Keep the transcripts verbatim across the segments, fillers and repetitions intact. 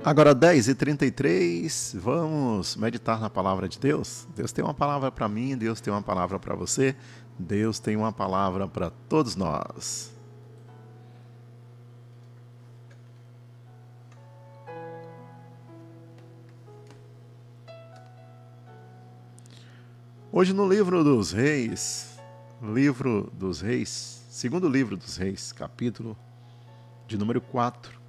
Agora dez e trinta e três, vamos meditar na palavra de Deus. Deus tem uma palavra para mim, Deus tem uma palavra para você, Deus tem uma palavra para todos nós. Hoje no livro dos Reis, livro dos Reis, segundo livro dos Reis, capítulo de número quatro.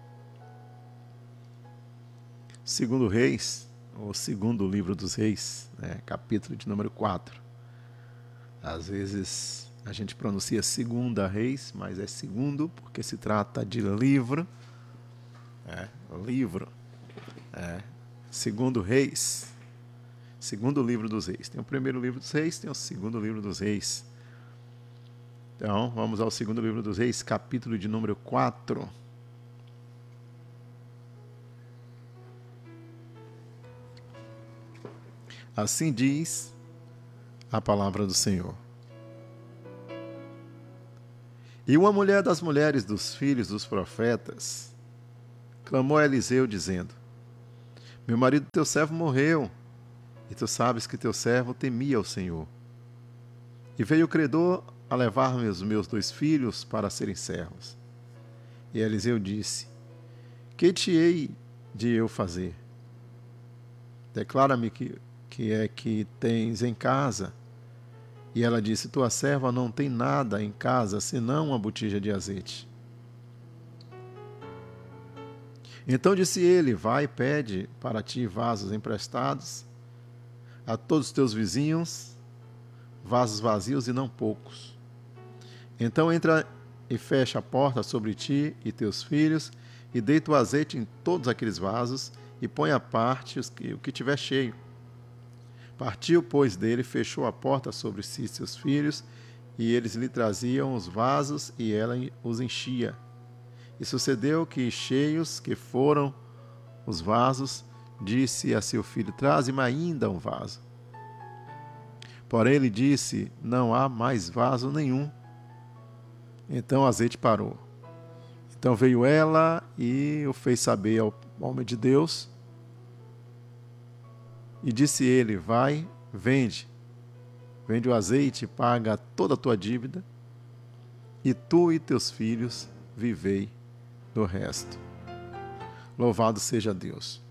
Segundo Reis, ou segundo livro dos Reis, né, capítulo de número quatro. Às vezes a gente pronuncia segunda Reis, mas é segundo porque se trata de livro. É, livro. É, segundo Reis. Segundo livro dos Reis. Tem o primeiro livro dos Reis, tem o segundo livro dos Reis. Então, vamos ao segundo livro dos Reis, capítulo de número quatro. Assim diz a palavra do Senhor. E uma mulher das mulheres dos filhos dos profetas clamou a Eliseu, dizendo: Meu marido teu servo morreu, e tu sabes que teu servo temia o Senhor. E veio o credor a levar-me os meus dois filhos para serem servos. E Eliseu disse: Que te hei de eu fazer? Declara-me que que é que tens em casa? E ela disse: Tua serva não tem nada em casa, senão uma botija de azeite. Então disse ele: Vai e pede para ti vasos emprestados a todos os teus vizinhos, vasos vazios e não poucos. Então entra e fecha a porta sobre ti e teus filhos, e deita o azeite em todos aqueles vasos, e põe à parte os que, o que tiver cheio. Partiu, pois, dele, fechou a porta sobre si e seus filhos, e eles lhe traziam os vasos, e ela os enchia. E sucedeu que, cheios que foram os vasos, disse a seu filho: Traze-me ainda um vaso. Porém ele disse: Não há mais vaso nenhum. Então o azeite parou. Então veio ela e o fez saber ao homem de Deus. E disse ele: Vai, vende, vende o azeite, paga toda a tua dívida, e tu e teus filhos vivei do resto. Louvado seja Deus.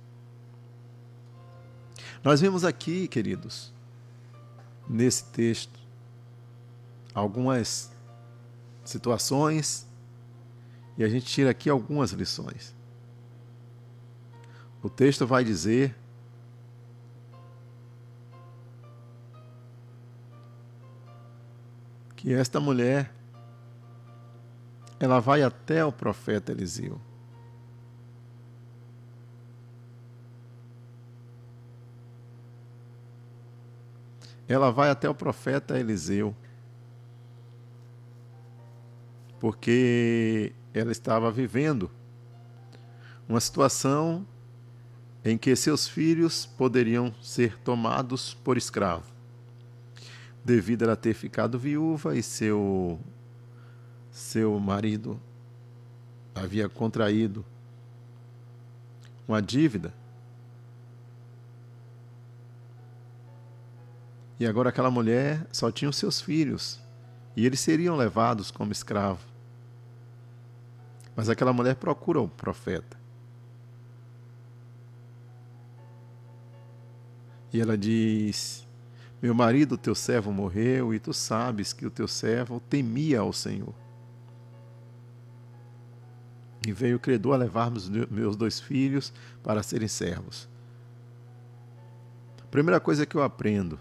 Nós vimos aqui, queridos, nesse texto, algumas situações, e a gente tira aqui algumas lições. O texto vai dizer que esta mulher, ela vai até o profeta Eliseu. Ela vai até o profeta Eliseu, porque ela estava vivendo uma situação em que seus filhos poderiam ser tomados por escravo, devido a ela ter ficado viúva e seu, seu marido havia contraído uma dívida. E agora aquela mulher só tinha os seus filhos, e eles seriam levados como escravo. Mas aquela mulher procura o profeta. E ela diz: Meu marido, teu servo, morreu, e tu sabes que o teu servo temia ao Senhor. E veio o credor a levar meus dois filhos para serem servos. A primeira coisa que eu aprendo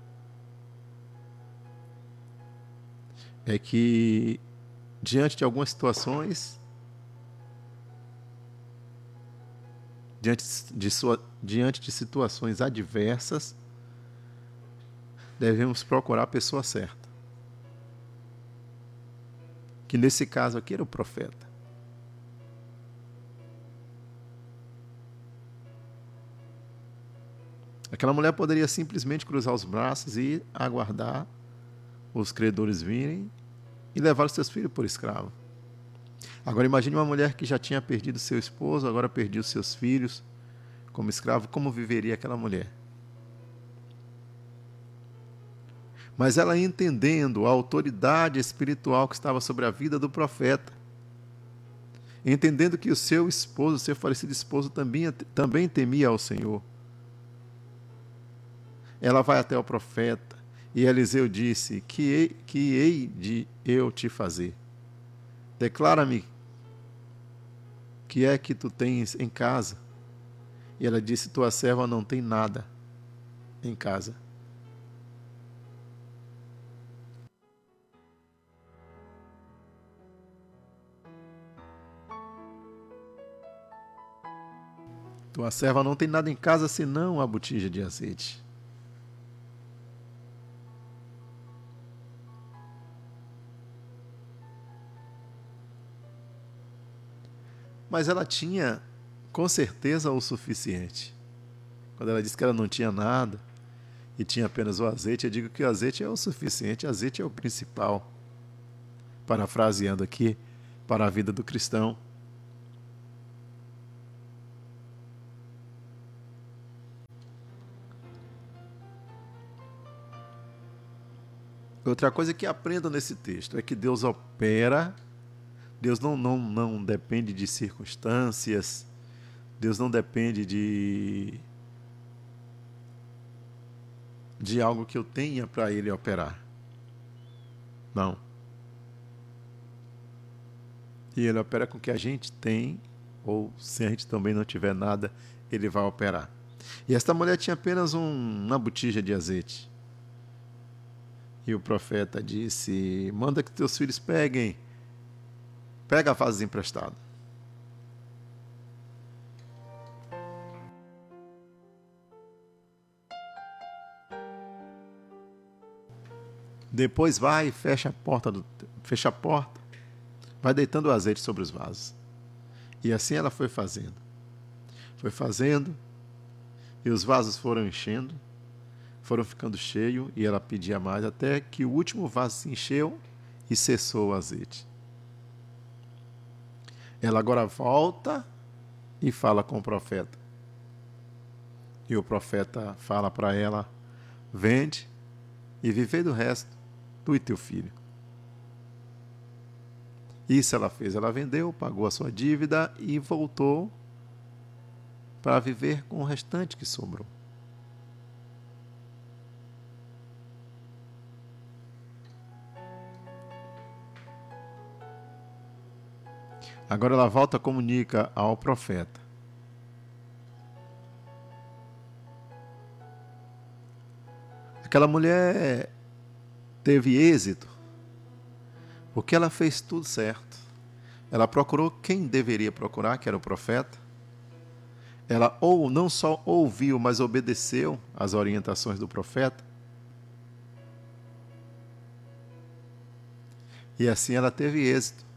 é que, diante de algumas situações, diante de, sua, diante de situações adversas, devemos procurar a pessoa certa. Que nesse caso aqui era o profeta. Aquela mulher poderia simplesmente cruzar os braços e aguardar os credores virem e levar os seus filhos por escravo. Agora imagine uma mulher que já tinha perdido seu esposo, agora perdeu seus filhos como escravo, como viveria aquela mulher? Mas ela entendendo a autoridade espiritual que estava sobre a vida do profeta, entendendo que o seu esposo, o seu falecido esposo, também, também temia ao Senhor, ela vai até o profeta e Eliseu disse: que hei, que hei de eu te fazer? Declara-me que é que tu tens em casa. E ela disse: tua serva não tem nada em casa. Tua serva não tem nada em casa senão a botija de azeite. Mas ela tinha, com certeza, o suficiente. Quando ela disse que ela não tinha nada e tinha apenas o azeite, eu digo que o azeite é o suficiente, o azeite é o principal. Parafraseando aqui, para a vida do cristão. Outra coisa que aprendo nesse texto é que Deus opera, Deus não, não, não depende de circunstâncias, Deus não depende de, de algo que eu tenha para Ele operar. Não. E Ele opera com o que a gente tem, ou se a gente também não tiver nada, Ele vai operar. E esta mulher tinha apenas um, uma botija de azeite. E o profeta disse: manda que teus filhos peguem, pega vasos emprestados. Depois vai e fecha a porta, do, fecha a porta, vai deitando o azeite sobre os vasos. E assim ela foi fazendo. Foi fazendo, e os vasos foram enchendo, foram ficando cheios, e ela pedia mais, até que o último vaso se encheu e cessou o azeite. Ela agora volta e fala com o profeta. E o profeta fala para ela: vende e vivei do resto, tu e teu filho. Isso ela fez, ela vendeu, pagou a sua dívida e voltou para viver com o restante que sobrou. Agora ela volta e comunica ao profeta: aquela mulher teve êxito porque ela fez tudo certo. Ela procurou quem deveria procurar, que era o profeta. Ela ou não só ouviu, mas obedeceu às orientações do profeta. E assim ela teve êxito.